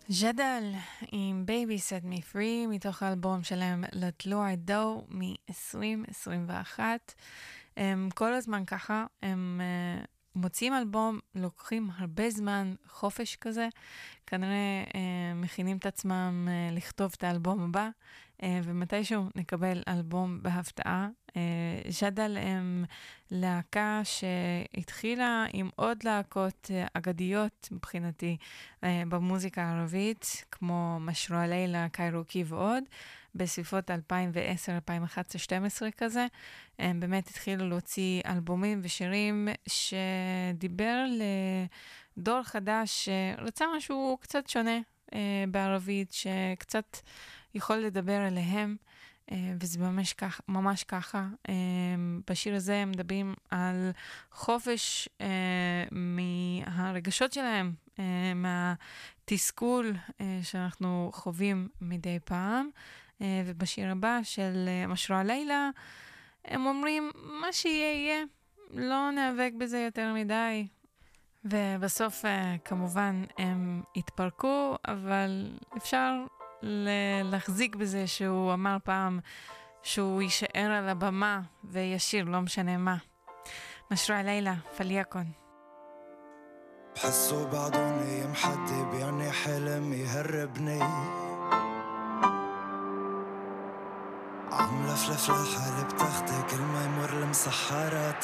ג'דל עם Baby Set Me Free מתוך האלבום שלהם לטלוע דו מ-2021. הם כל הזמן ככה, הם מוצאים אלבום, לוקחים הרבה זמן חופש כזה, כנראה מכינים את עצמם לכתוב את האלבום הבא, ומתישהו נקבל אלבום בהפתעה. ג'דל הם להקה שהתחילה עם עוד להקות אגדיות מבחינתי במוזיקה הערבית, כמו משרוע לילה, קיירוקי ועוד, בסביבות 2010, 2011, 2012 כזה. הם באמת התחילו להוציא אלבומים ושירים שדיבר לדור חדש שרצה משהו קצת שונה בערבית, שקצת יכול לדבר אליהם, וזה ממש ככה. בשיר הזה הם מדברים על חופש מהרגשות שלהם, מהתסכול שאנחנו חווים מדי פעם. ובשיר הבא של משרוע לילה, הם אומרים, מה שיהיה יהיה, לא נאבק בזה יותר מדי. ובסוף כמובן הם התפרקו, אבל אפשר להחזיק בזה שהוא אמר פעם שהוא יישאר על הבמה וישיר, לא משנה מה. משרוע לילה, פליאקון. بحسوا بعضوني محدي بيعني حلم يهربني عم لفلف لحالي بتختي كل ما يمر المسحرات